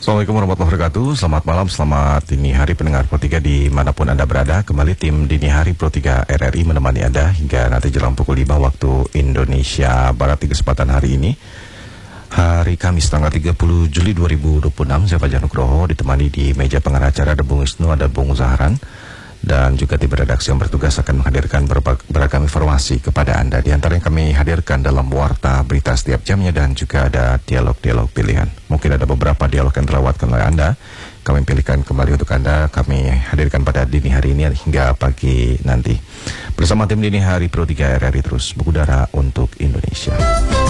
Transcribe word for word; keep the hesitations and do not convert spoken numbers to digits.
Assalamualaikum warahmatullahi wabarakatuh. Selamat malam, selamat dini hari pendengar Pro tiga dimanapun Anda berada. Kembali tim Dini Hari Pro tiga R R I menemani Anda hingga nanti jelang pukul lima waktu Indonesia Barat di kesempatan hari ini. Hari Kamis tanggal tiga puluh Juli dua ribu dua puluh enam, saya Fajar Nugroho ditemani di meja pengarah acara ada Bung Wisnu, ada Bung Zahran. Dan juga tim redaksi yang bertugas akan menghadirkan beragam informasi kepada Anda. Di antara yang kami hadirkan dalam warta berita setiap jamnya dan juga ada dialog-dialog pilihan. Mungkin ada beberapa dialog yang terlewatkan oleh Anda. Kami pilihkan kembali untuk Anda. Kami hadirkan pada dini hari ini hingga pagi nanti. Bersama tim Dini Hari Pro tiga R R I terus mengudara untuk Indonesia.